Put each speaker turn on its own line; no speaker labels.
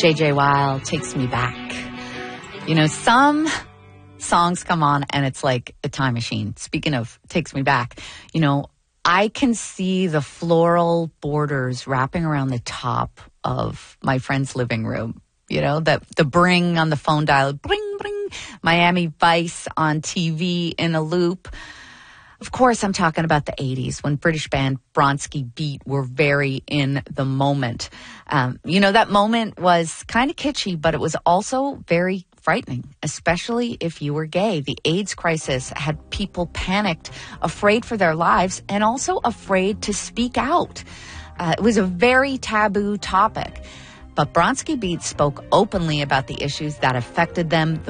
J.J. Weil, Takes Me Back. You know, some songs come on and it's like a time machine. Speaking of Takes Me Back, you know, I can see the floral borders wrapping around the top of my friend's living room. You know, the Bring on the phone dial, bring, bring, Miami Vice on TV in a loop. Of course, I'm talking about the 80s when British band Bronski Beat were very in the moment. You know, that moment was kind of kitschy, but it was also very frightening, especially if you were gay. The AIDS crisis had people panicked, afraid for their lives, and also afraid to speak out. It was a very taboo topic. But Bronski Beat spoke openly about the issues that affected them the